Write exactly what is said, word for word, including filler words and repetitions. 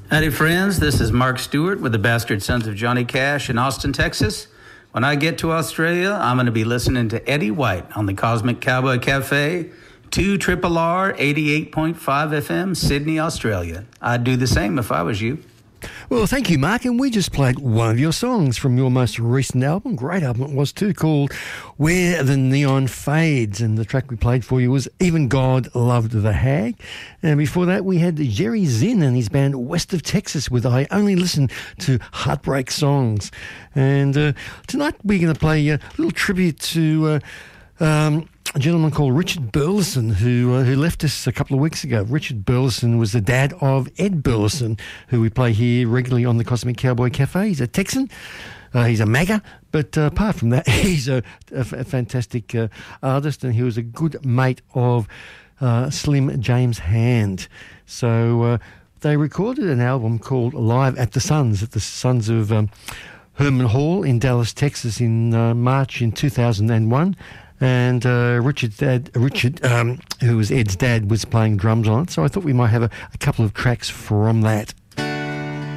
Howdy, friends. This is Mark Stewart with the Bastard Sons of Johnny Cash in Austin, Texas. When I get to Australia, I'm going to be listening to Eddie White on the Cosmic Cowboy Cafe, two Triple R, eighty-eight point five F M, Sydney, Australia. I'd do the same if I was you. Well, thank you, Mark. And we just played one of your songs from your most recent album. Great album it was too, called Where the Neon Fades. And the track we played for you was Even God Loved the Hag. And before that, we had Jerry Zinn and his band West of Texas with I Only Listen to Heartbreak Songs. And uh, tonight we're going to play a little tribute to... Uh, um, a gentleman called Richard Burleson who uh, who left us a couple of weeks ago. Richard Burleson was the dad of Ed Burleson, who we play here regularly on the Cosmic Cowboy Cafe. He's a Texan. Uh, he's a MAGA, but uh, apart from that, he's a, a, a fantastic uh, artist, and he was a good mate of uh, Slim James Hand. So uh, they recorded an album called Live at the Sons, at the Sons of um, Herman Hall in Dallas, Texas in uh, March in two thousand one. And uh, Richard, dad, Richard um, who was Ed's dad, was playing drums on it. So I thought we might have a, a couple of tracks from that.